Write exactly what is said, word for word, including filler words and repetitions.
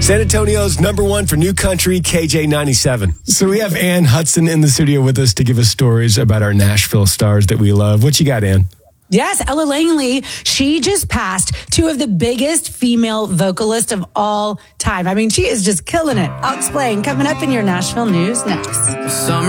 San Antonio's number one for new country, K J ninety-seven. So we have Ann Hudson in the studio with us to give us stories about our Nashville stars that we love. What you got, Ann? Yes, Ella Langley, she just passed two of the biggest female vocalists of all time. I mean, she is just killing it. I'll explain. Coming up in your Nashville news next.